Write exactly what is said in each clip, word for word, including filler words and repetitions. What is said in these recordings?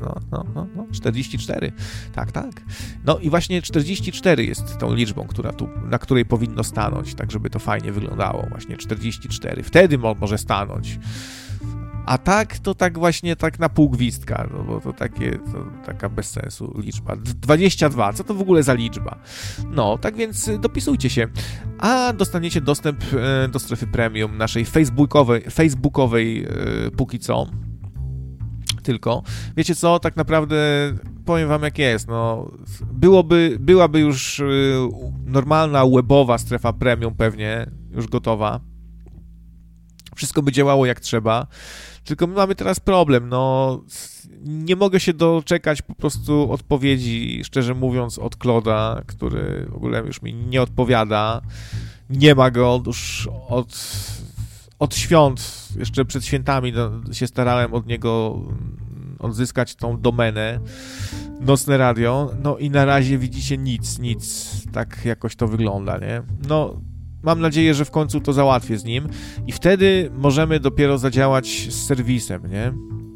no, no, no, no, czterdzieści cztery, tak, tak. No i właśnie czterdzieści cztery jest tą liczbą, która tu, na której powinno stanąć, tak żeby to fajnie wyglądało, właśnie czterdzieści cztery, wtedy mo- może stanąć. A tak, to tak właśnie tak na pół gwizdka, no bo to takie, to taka bez sensu liczba. dwadzieścia dwa, co to w ogóle za liczba? No, tak więc dopisujcie się, a dostaniecie dostęp do strefy premium naszej facebookowej, facebookowej póki co. Tylko, wiecie co, tak naprawdę powiem wam jak jest, no, byłoby, byłaby już normalna webowa strefa premium pewnie, już gotowa. Wszystko by działało jak trzeba, tylko my mamy teraz problem, no nie mogę się doczekać po prostu odpowiedzi, szczerze mówiąc, od Claude'a, który w ogóle już mi nie odpowiada, nie ma go już od, od świąt, jeszcze przed świętami no, się starałem od niego odzyskać tą domenę, Nocne Radio, no i na razie widzicie nic, nic, tak jakoś to wygląda, nie? No, mam nadzieję, że w końcu to załatwię z nim i wtedy możemy dopiero zadziałać z serwisem, nie?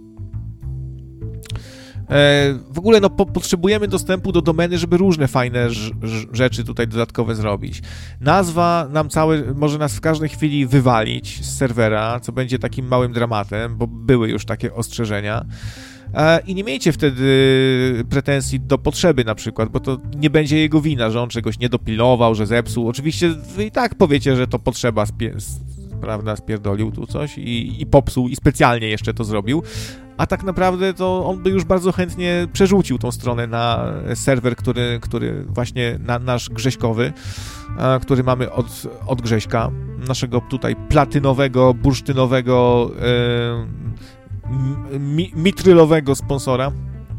E, w ogóle no, po, potrzebujemy dostępu do domeny, żeby różne fajne ż, ż, rzeczy tutaj dodatkowe zrobić. Nazwa nam całe, może nas w każdej chwili wywalić z serwera, co będzie takim małym dramatem, bo były już takie ostrzeżenia. I nie miejcie wtedy pretensji do potrzeby na przykład, bo to nie będzie jego wina, że on czegoś nie dopilnował, że zepsuł. Oczywiście wy i tak powiecie, że to potrzeba, spie- prawda, spierdolił tu coś i, i popsuł i specjalnie jeszcze to zrobił, a tak naprawdę to on by już bardzo chętnie przerzucił tą stronę na serwer, który, który właśnie na nasz Grześkowy, który mamy od, od Grześka, naszego tutaj platynowego, bursztynowego, yy, Mi, mitrylowego sponsora.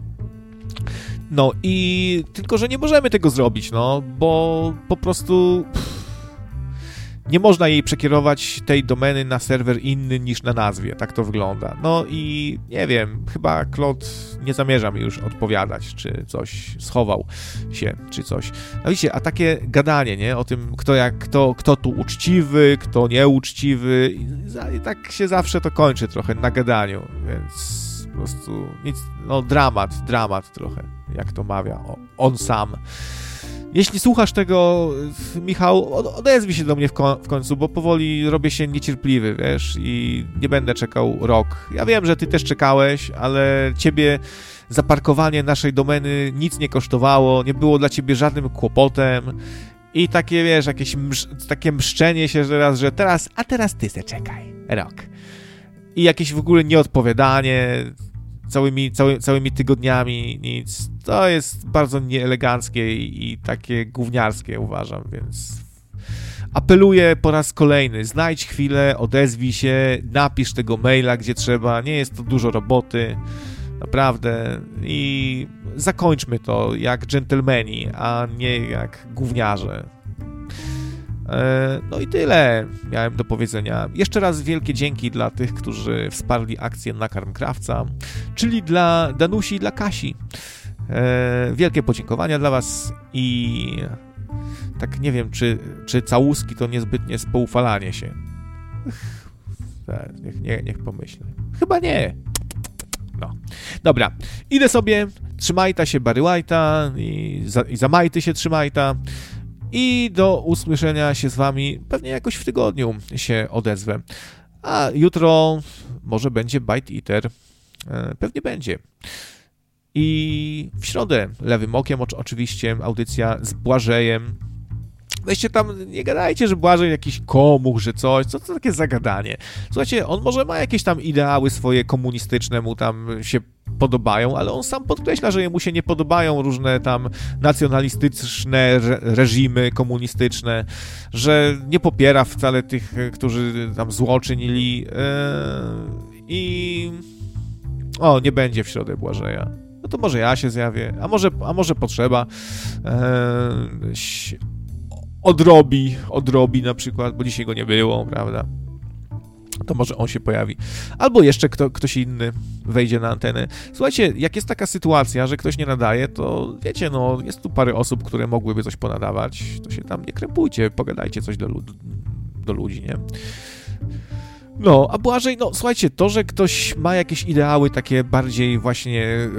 No i tylko, że nie możemy tego zrobić, no, bo po prostu pff, nie można jej przekierować tej domeny na serwer inny niż na nazwie, tak to wygląda. No i nie wiem, chyba Claude nie zamierza mi już odpowiadać, czy coś schował się, czy coś. No widzicie, a takie gadanie, nie, o tym, kto jak, kto, kto tu uczciwy, kto nieuczciwy, i, i tak się zawsze to kończy trochę na gadaniu, więc po prostu nic, no dramat, dramat trochę, jak to mawia o, on sam. Jeśli słuchasz tego, Michał, odezwij się do mnie w, ko- w końcu, bo powoli robię się niecierpliwy, wiesz, i nie będę czekał rok. Ja wiem, że ty też czekałeś, ale ciebie zaparkowanie naszej domeny nic nie kosztowało, nie było dla ciebie żadnym kłopotem i takie, wiesz, jakieś msz- takie mszczenie się teraz, że teraz, a teraz ty se czekaj, rok. I jakieś w ogóle nieodpowiadanie całymi, cały, całymi tygodniami, nic. To jest bardzo nieeleganckie i, i takie gówniarskie, uważam, więc apeluję po raz kolejny, znajdź chwilę, odezwij się, napisz tego maila, gdzie trzeba, nie jest to dużo roboty, naprawdę, i zakończmy to jak dżentelmeni, a nie jak gówniarze. No i tyle miałem do powiedzenia. Jeszcze raz wielkie dzięki dla tych, którzy wsparli akcję Nakarm Krawca, czyli dla Danusi i dla Kasi. Wielkie podziękowania dla was i tak nie wiem, czy, czy całuski to niezbytnie spoufalanie się. Niech, nie, niech pomyślę. Chyba nie. No. Dobra, idę sobie, trzymajta się Barry White'a i, za, i zamajty się trzymajta. I do usłyszenia się z wami pewnie jakoś w tygodniu się odezwę. A jutro może będzie Bite Eater. Pewnie będzie. I w środę lewym okiem oczywiście audycja z Błażejem. Weźcie tam, nie gadajcie, że Błażej jakiś komuch, że coś, co to takie zagadanie. Słuchajcie, on może ma jakieś tam ideały swoje komunistyczne, mu tam się podobają, ale on sam podkreśla, że mu się nie podobają różne tam nacjonalistyczne re- reżimy komunistyczne, że nie popiera wcale tych, którzy tam zło czynili yy, i o, nie będzie w środę Błażeja. No to może ja się zjawię, a może, a może potrzeba yy, odrobi, odrobi na przykład, bo dzisiaj go nie było, prawda? To może on się pojawi. Albo jeszcze kto, ktoś inny wejdzie na antenę. Słuchajcie, jak jest taka sytuacja, że ktoś nie nadaje, to wiecie, no, jest tu parę osób, które mogłyby coś ponadawać, to się tam nie krępujcie, pogadajcie coś do, lud- do ludzi, nie? No, a Błażej, no słuchajcie, to, że ktoś ma jakieś ideały takie bardziej właśnie